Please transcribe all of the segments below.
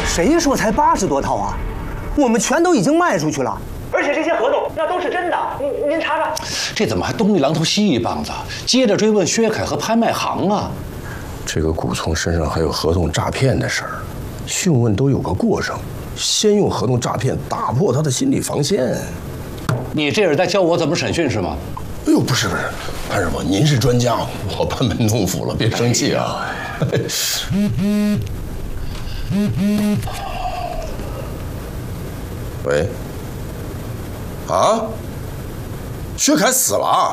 谁说才80多套啊？我们全都已经卖出去了。 而且这些合同那都是真的，您查查。 这怎么还东一榔头西一棒子？接着追问薛凯和拍卖行啊！ 这个古聪身上还有合同诈骗的事儿，讯问都有个过程，先用合同诈骗打破他的心理防线。 你这是在教我怎么审讯是吗？ 哎呦，不是，潘师傅，您是专家，我班门弄斧了，别生气啊。喂。 啊！薛凯死了。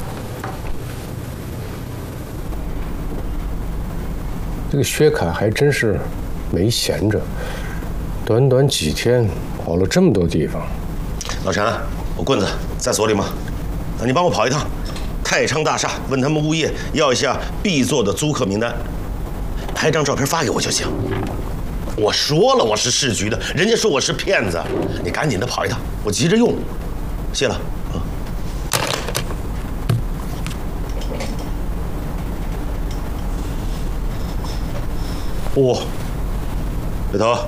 这个薛凯还真是没闲着，短短几天跑了这么多地方。 老陈，我棍子在所里吗？你帮我跑一趟太昌大厦，问他们物业要一下必做的租客名单，拍张照片发给我就行。我说了我是市局的，人家说我是骗子，你赶紧的跑一趟，我急着用。谢了啊。哦，北头，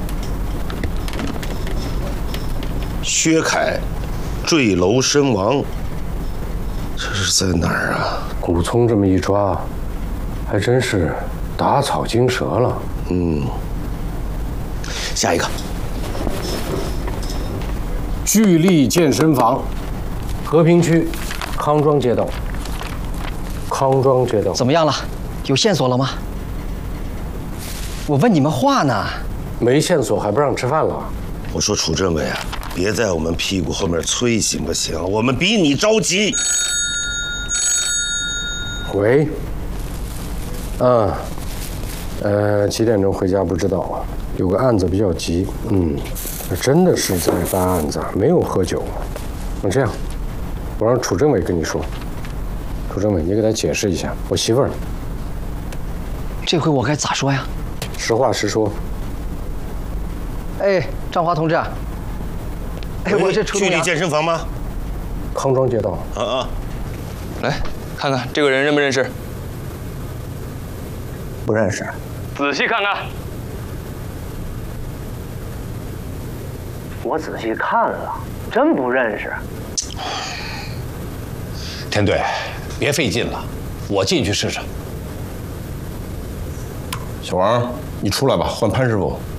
薛凯坠楼身亡，这是在哪儿啊？ 古聪这么一抓，还真是打草惊蛇了。 下一个。 聚力健身房，和平区康庄街道。康庄街道怎么样了？有线索了吗？我问你们话呢。 没线索还不让吃饭了？ 我说楚政委啊，别在我们屁股后面催行不行？我们比你着急。 喂。几点钟回家不知道啊？有个案子比较急。真的是在办案子，没有喝酒。那这样，我让楚政委跟你说。楚政委，你给他解释一下，我媳妇儿。 这回我该咋说呀？ 实话实说。 哎，张华同志，我这出聚力健身房吗？ 康庄街道。 来看看这个人认不认识？ 不认识。 仔细看看。 我仔细看了，真不认识。 田队，别费劲了，我进去试试。 小王，你出来吧，换潘师傅。